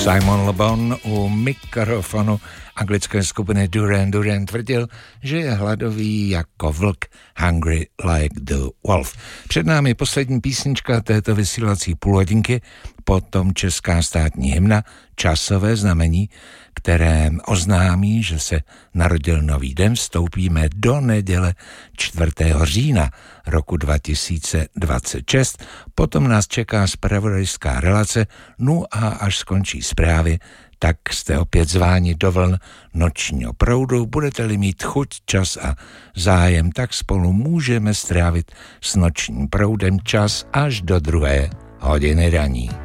Simon Le Bon u mikrofonu anglické skupiny Duran Duran tvrdil, že je hladový jako vlk, hungry like the wolf. Před námi poslední písnička této vysílací půlhodinky, potom česká státní hymna Časové znamení, které oznámí, že se narodil nový den. Vstoupíme do neděle 4. října roku 2026. Potom nás čeká zpravodajská relace, no a až skončí zprávy, tak jste opět zváni do vln nočního proudu. Budete-li mít chuť, čas a zájem, tak spolu můžeme strávit s nočním proudem čas až do 2 hodiny raní.